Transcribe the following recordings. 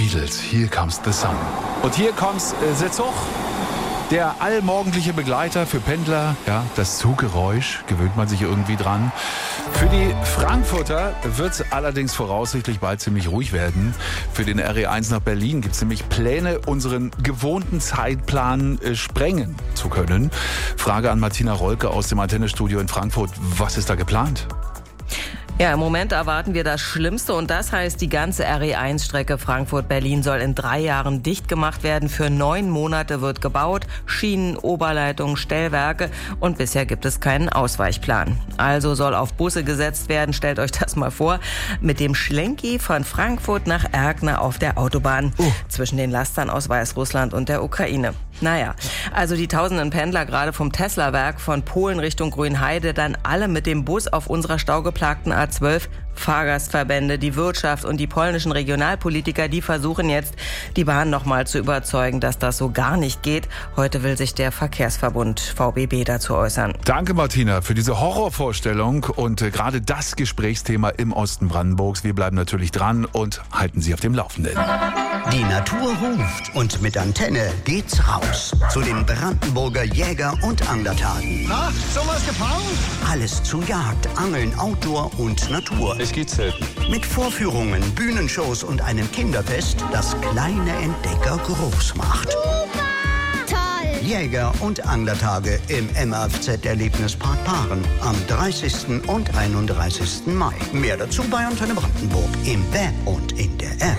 Beatles, Here Comes the Sun. Und hier kommt's, setz hoch. Der allmorgendliche Begleiter für Pendler, ja, das Zuggeräusch, gewöhnt man sich irgendwie dran. Für die Frankfurter wird's allerdings voraussichtlich bald ziemlich ruhig werden. Für den RE1 nach Berlin gibt's nämlich Pläne, unseren gewohnten Zeitplan sprengen zu können. Frage an Martina Rolke aus dem Antennestudio in Frankfurt. Was ist da geplant? Ja, im Moment erwarten wir das Schlimmste und das heißt, die ganze RE1-Strecke Frankfurt-Berlin soll in 3 Jahren dicht gemacht werden. Für 9 Monate wird gebaut, Schienen, Oberleitungen, Stellwerke und bisher gibt es keinen Ausweichplan. Also soll auf Busse gesetzt werden, stellt euch das mal vor, mit dem Schlenki von Frankfurt nach Erkner auf der Autobahn zwischen den Lastern aus Weißrussland und der Ukraine. Naja, also die tausenden Pendler gerade vom Tesla-Werk von Polen Richtung Grünheide, dann alle mit dem Bus auf unserer staugeplagten A12. Fahrgastverbände, die Wirtschaft und die polnischen Regionalpolitiker, die versuchen jetzt, die Bahn nochmal zu überzeugen, dass das so gar nicht geht. Heute will sich der Verkehrsverbund VBB dazu äußern. Danke, Martina, für diese Horrorvorstellung und gerade das Gesprächsthema im Osten Brandenburgs. Wir bleiben natürlich dran und halten Sie auf dem Laufenden. Die Natur ruft und mit Antenne geht's raus zu den Brandenburger Jäger- und Anglertagen. Na, sowas gefangen? Alles zu Jagd, Angeln, Outdoor und Natur. Es geht selten. Mit Vorführungen, Bühnenshows und einem Kinderfest, das kleine Entdecker groß macht. Toll! Jäger- und Anglertage im MAFZ-Erlebnispark Paaren am 30. und 31. Mai. Mehr dazu bei Antenne Brandenburg im Web und in der App.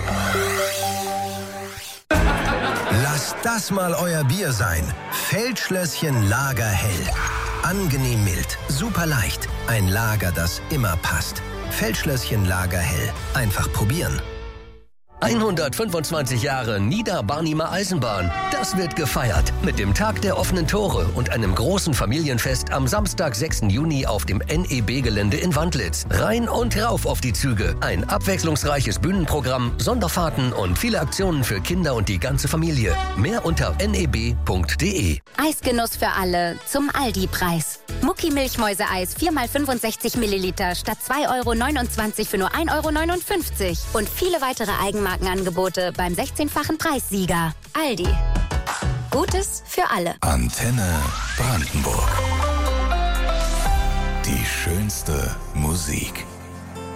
Lasst das mal euer Bier sein. Feldschlösschen Lagerhell. Angenehm mild, super leicht. Ein Lager, das immer passt. Feldschlösschen Lagerhell. Einfach probieren. 125 Jahre Niederbarnimer Eisenbahn. Das wird gefeiert mit dem Tag der offenen Tore und einem großen Familienfest am Samstag, 6. Juni auf dem NEB-Gelände in Wandlitz. Rein und rauf auf die Züge. Ein abwechslungsreiches Bühnenprogramm, Sonderfahrten und viele Aktionen für Kinder und die ganze Familie. Mehr unter neb.de. Eisgenuss für alle zum Aldi-Preis. Mucki Milchmäuseeis 4x65 Milliliter statt 2,29 € für nur 1,59 € und viele weitere Eigenmarkenangebote beim 16-fachen Preissieger. Aldi. Gutes für alle. Antenne Brandenburg. Die schönste Musik.